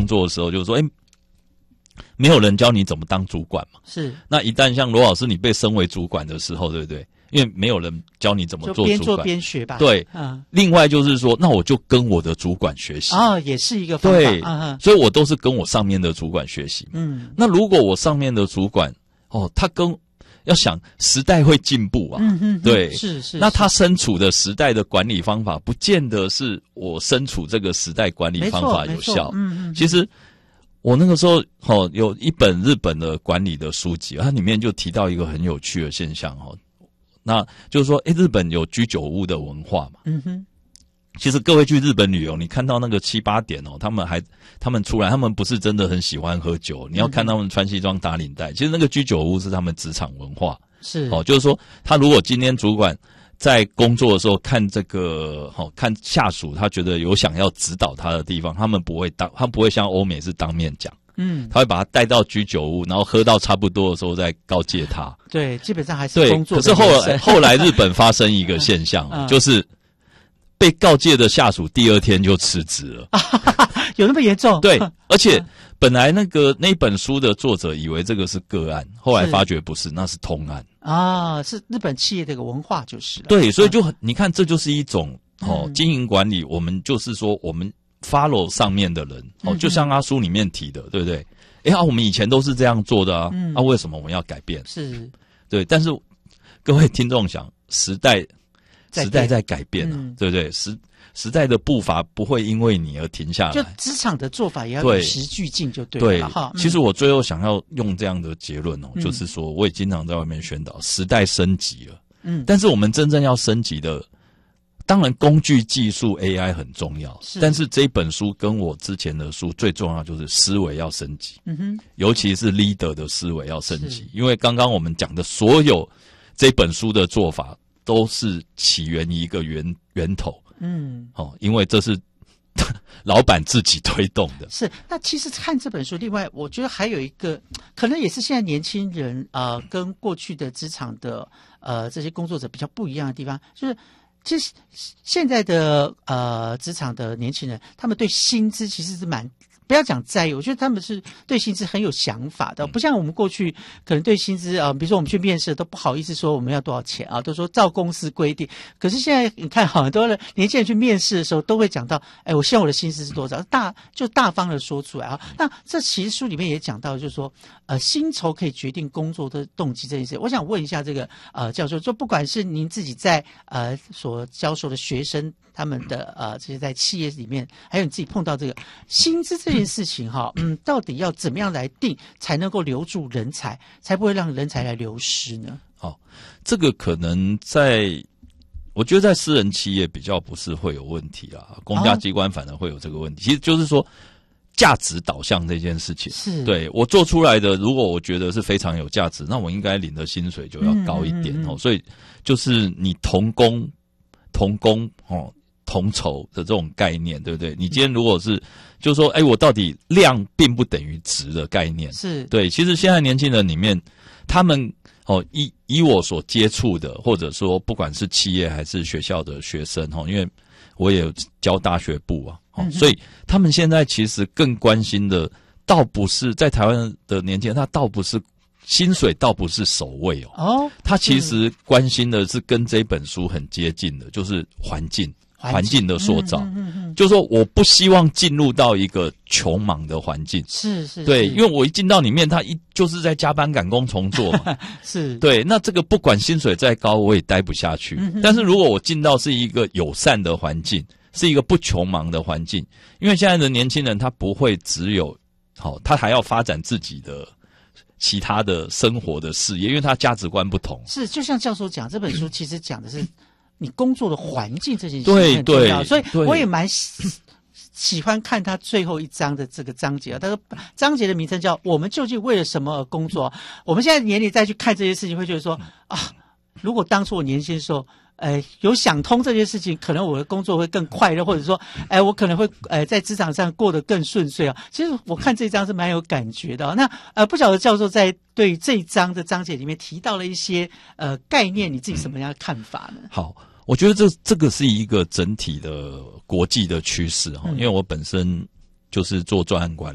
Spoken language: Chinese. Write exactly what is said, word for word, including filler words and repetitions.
作的时候，就是说，哎、欸，没有人教你怎么当主管嘛。 是。 那一旦像罗老师你被升为主管的时候，对不对？因为没有人教你怎么做主管， 就边做边学吧。 对， 嗯。另外就是说，那我就跟我的主管学习。 哦，也是一个方法。 对， 嗯、 所以我都是跟我上面的主管学习。 嗯。那如果我上面的主管，哦，他跟要想时代会进步啊， 嗯嗯， 对， 是是。 那他身处的时代的管理方法，不见得是我身处这个时代管理方法有效。 嗯嗯。 其实我那个时候哦，有一本日本的管理的书籍，它里面就提到一个很有趣的现象哦，那就是说，诶，日本有居酒屋的文化嘛。 嗯哼。 其实各位去日本旅游，你看到那个七八点哦，他们还他们出来，他们不是真的很喜欢喝酒。你要看他们穿西装打领带，其实那个居酒屋是他们职场文化。 是哦，就是说，他如果今天主管在工作的时候看这个，哦，看下属，他觉得有想要指导他的地方，他们不会当，他不会像欧美是当面讲。 嗯， 他会把他带到居酒屋，然后喝到差不多的时候再告诫他。 对，基本上还是工作的。 对，可是后来后来日本发生一个现象，嗯、就是被告诫的下属第二天就辞职了。 有那么严重？ 对，而且本来那个那本书的作者以为这个是个案，后来发觉不是，那是通案啊，是日本企业的一个文化就是了。 对，所以就很、嗯、你看，这就是一种哦、 嗯、 经营管理，我们就是说我们。follow 上面的人哦，就像他书里面提的，对不对？哎呀、啊，我们以前都是这样做的啊， 嗯、 啊，为什么我们要改变？ 是， 对。但是各位听众想，时代时代在改变啊， 嗯、 对不对？时时代的步伐不会因为你而停下来， 就职场的做法也要与时俱进，就对了。 对， 哈、 嗯。其实我最后想要用这样的结论哦， 嗯、 就是说，我也经常在外面宣导，时代升级了， 嗯， 但是我们真正要升级的。当然，工具技术 A I 很重要， 是但是这本书跟我之前的书最重要就是思维要升级， 嗯哼， 尤其是 leader 的思维要升级，因为刚刚我们讲的所有这本书的做法都是起源于一个源源头， 嗯， 哦，因为这是老板自己推动的。 是，那其实看这本书，另外我觉得还有一个，可能也是现在年轻人呃跟过去的职场的呃这些工作者比较不一样的地方，就是。其实现在的呃职场的年轻人，他们对薪资其实是蛮不要讲在意，我觉得他们是对薪资很有想法的，不像我们过去可能对薪资啊、呃，比如说我们去面试都不好意思说我们要多少钱啊，都说照公司规定。可是现在你看很多人年轻人去面试的时候都会讲到，哎，我希望我的薪资是多少，大就大方的说出来啊。那这其实书里面也讲到，就是说呃薪酬可以决定工作的动机这件事。我想问一下这个呃教授，就不管是您自己在呃所教授的学生。他们的呃，这些在企业里面，还有你自己碰到这个薪资这件事情哈，嗯，到底要怎么样来定，才能够留住人才，才不会让人才来流失呢？ 好，这个可能在，我觉得在私人企业比较不是会有问题啦，公家机关反而会有这个问题。哦、其实就是说，价值导向这件事情，是对我做出来的，如果我觉得是非常有价值，那我应该领的薪水就要高一点、嗯嗯嗯、哦。所以就是你同工同工哦。同酬的这种概念，对不对？你今天如果是，就是说，哎，我到底量并不等于值的概念， 是对。 其实现在年轻人里面，他们哦，以以我所接触的，或者说不管是企业还是学校的学生哦，因为我也有教大学部啊，哦，嗯、所以他们现在其实更关心的，倒不是在台湾的年轻人，他倒不是薪水，倒不是首位哦， 哦， 他其实关心的是跟这本书很接近的，就是环境。环境的塑造，嗯嗯嗯、就是说，我不希望进入到一个穷忙的环境， 是是， 对，因为我一进到里面，他一就是在加班赶工重做嘛， 是对，那这个不管薪水再高，我也待不下去。嗯、但是如果我进到是一个友善的环境，是一个不穷忙的环境，因为现在的年轻人他不会只有好，他还要发展自己的。其他的生活的事业，因为他价值观不同。 是，就像教授讲，这本书其实讲的是你工作的环境这件事情很重要，所以我也蛮喜喜欢看他最后一章的这个章节啊。他说章节的名称叫"我们究竟为了什么而工作"。我们现在年龄再去看这些事情，会觉得说啊，如果当初我年轻的时候。呃，有想通这件事情，可能我的工作会更快乐，或者说，哎，我可能会呃在职场上过得更顺遂啊。其实我看这一章是蛮有感觉的、啊。那呃，不晓得教授在对这一章的章节里面提到了一些呃概念，你自己什么样的看法呢？ 好，我觉得这这个是一个整体的国际的趋势哈，因为我本身就是做专案管理。